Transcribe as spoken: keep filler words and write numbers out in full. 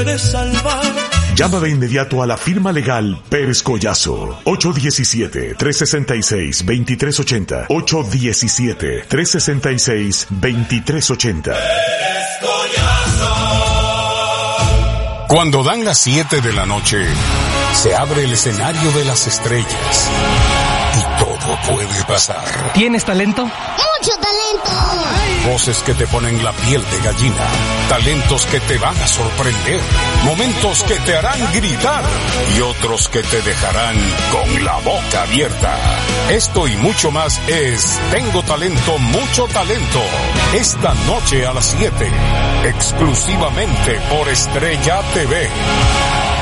puede salvar. Llama de inmediato a la firma legal Pérez Collazo. ocho uno siete, tres seis seis, dos tres ocho cero. ocho uno siete, tres seis seis, dos tres ocho cero. Pérez Collazo. Cuando dan las siete de la noche, se abre el escenario de las estrellas. Y todo puede pasar. ¿Tienes talento? ¡Mucho talento! Voces que te ponen la piel de gallina. Talentos que te van a sorprender. Momentos que te harán gritar. Y otros que te dejarán con la boca abierta. Esto y mucho más es Tengo Talento, Mucho Talento. Esta noche a las siete. Exclusivamente por Estrella T V.